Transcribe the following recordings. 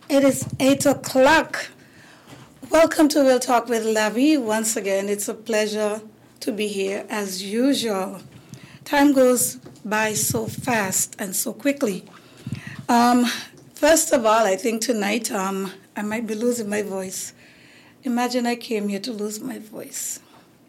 It is 8 o'clock. Welcome to We'll Talk with Lavi. Once again, it's a pleasure to be here as usual. Time goes by so fast and so quickly. First of all, I think tonight I might be losing my voice. Imagine I came here to lose my voice.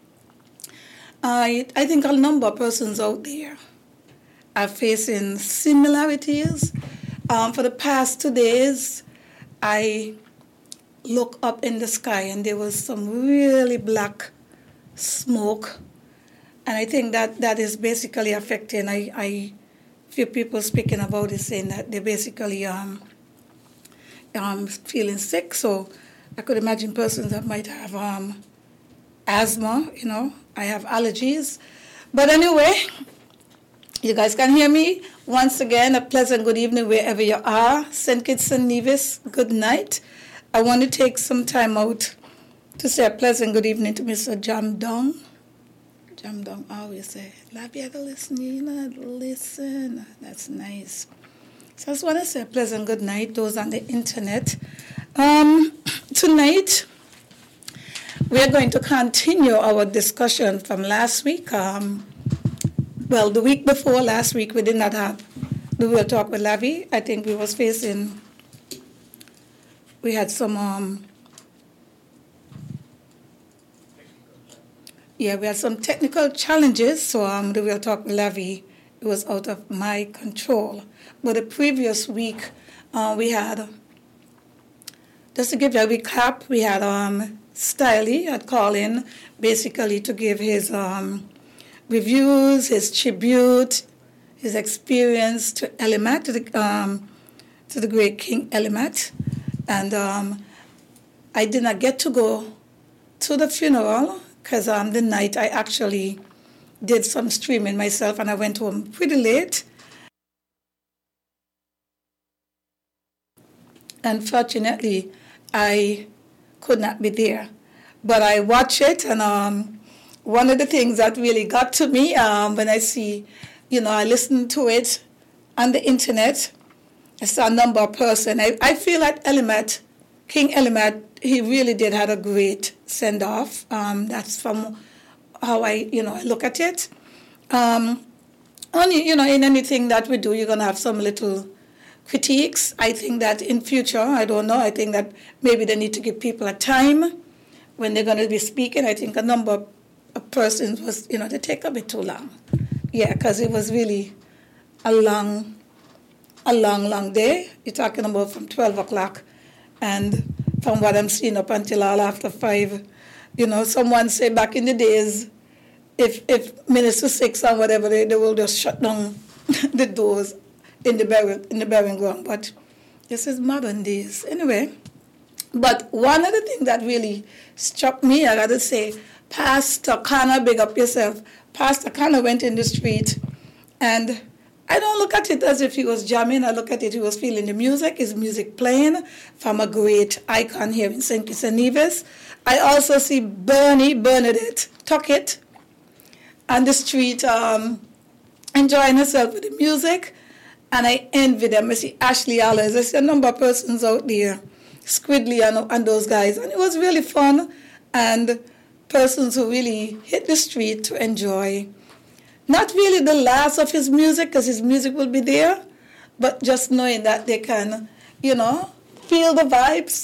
I think a number of persons out there are facing similarities. For the past 2 days, I looked up in the sky and there was some really black smoke. And I think that is basically affecting, I few people speaking about it saying that they're basically feeling sick. So I could imagine persons that might have asthma, I have allergies. But anyway, you guys can hear me. Once again, a pleasant good evening wherever you are. St. Kitts and Nevis, good night. I want to take some time out to say a pleasant good evening to Mr. Jamdong. Jamdong, I always say, love you to listen, listen. That's nice. So I just want to say a pleasant good night, those on the internet. Tonight, we're going to continue our discussion from last week. The week before last week, we did not have the We'll Talk with Lavi. I think we had some, we had some technical challenges, so the We'll Talk with Lavi, it was out of my control. But the previous week, we had, just to give you a recap, we had Stiley had called in basically to give his reviews, his tribute, his experience to Elimat, to the great King Elimat. And I did not get to go to the funeral because the night I actually did some streaming myself and I went home pretty late. Unfortunately, I could not be there. But I watched it, and one of the things that really got to me when I see, I listened to it on the internet. I saw a number of persons. I feel like King Elimat, he really did have a great send-off. That's from how I look at it. Only, in anything that we do, you're going to have some little critiques. I think that in future, I don't know, I think that maybe they need to give people a time when they're going to be speaking. I think a number of persons was, they take a bit too long. Yeah, because it was really a long day. You're talking about from 12 o'clock, and from what I'm seeing up until all after 5, someone say back in the days, if Minister 6 or whatever, they will just shut down the doors in the burying ground. But this is modern days. Anyway, but one of the things that really struck me, I got to say, Pastor Connor, big up yourself. Pastor Connor went in the street, and I don't look at it as if he was jamming. I look at it, he was feeling the music, his music playing from a great icon here in St. Kitts and Nevis. I also see Bernadette Tuckett on the street enjoying herself with the music, and I envy them. I see Ashley Allers. I see a number of persons out there, Squidly and those guys, and it was really fun, and persons who really hit the street to enjoy not really the last of his music, because his music will be there, but just knowing that they can, feel the vibes,